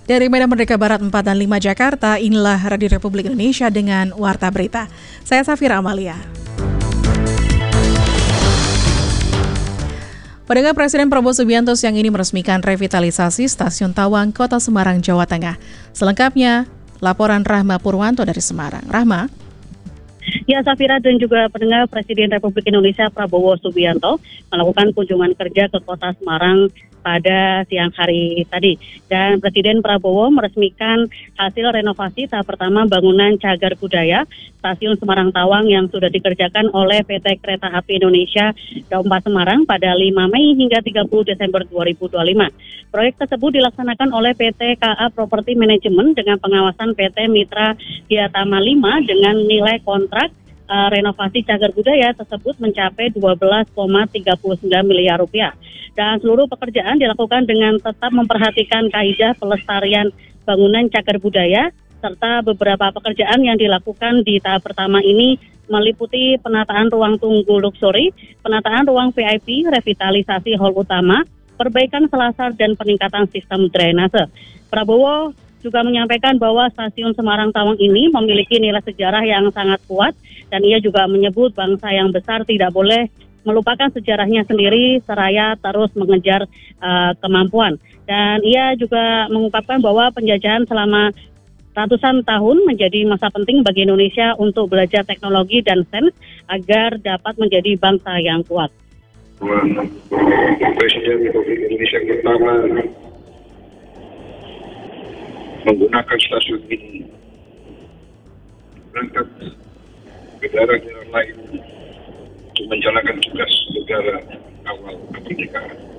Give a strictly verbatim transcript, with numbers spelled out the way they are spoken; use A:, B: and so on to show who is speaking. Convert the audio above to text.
A: Dari Medan Merdeka Barat empat dan lima Jakarta, inilah Radio Republik Indonesia dengan Warta Berita. Saya Safira Amalia. Pendengar, Presiden Prabowo Subianto siang ini meresmikan revitalisasi Stasiun Tawang, Kota Semarang, Jawa Tengah. Selengkapnya, laporan Rahma Purwanto dari Semarang. Rahma.
B: Ya, Safira dan juga pendengar, Presiden Republik Indonesia Prabowo Subianto melakukan kunjungan kerja ke Kota Semarang pada siang hari tadi. Dan Presiden Prabowo meresmikan hasil renovasi tahap pertama bangunan cagar budaya Stasiun Semarang Tawang yang sudah dikerjakan oleh P T Kereta Api Indonesia Daup empat Semarang pada lima Mei hingga tiga puluh Desember dua ribu dua puluh lima. Proyek tersebut dilaksanakan oleh P T K A Property Management dengan pengawasan P T Mitra Giatama lima dengan nilai kontrak uh, renovasi cagar budaya tersebut mencapai dua belas koma tiga sembilan miliar rupiah. Dan seluruh pekerjaan dilakukan dengan tetap memperhatikan kaidah pelestarian bangunan cagar budaya, serta beberapa pekerjaan yang dilakukan di tahap pertama ini meliputi penataan ruang tunggu luxury, penataan ruang V I P, revitalisasi hall utama, perbaikan selasar, dan peningkatan sistem drainase. Prabowo juga menyampaikan bahwa Stasiun Semarang Tawang ini memiliki nilai sejarah yang sangat kuat, dan ia juga menyebut bangsa yang besar tidak boleh melupakan sejarahnya sendiri seraya terus mengejar uh, kemampuan. Dan ia juga mengungkapkan bahwa penjajahan selama ratusan tahun menjadi masa penting bagi Indonesia untuk belajar teknologi dan sains agar dapat menjadi bangsa yang kuat.
C: Presiden Republik Indonesia yang pertama menggunakan stasiun ini berangkat ke daerah-daerah lain untuk menjalankan tugas negara awal kemerdekaan.